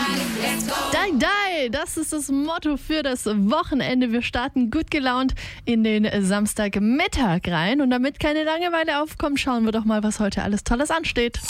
Die, das ist das Motto für das Wochenende. Wir starten gut gelaunt in den Samstagmittag rein. Und damit keine Langeweile aufkommt, schauen wir doch mal, was heute alles Tolles ansteht.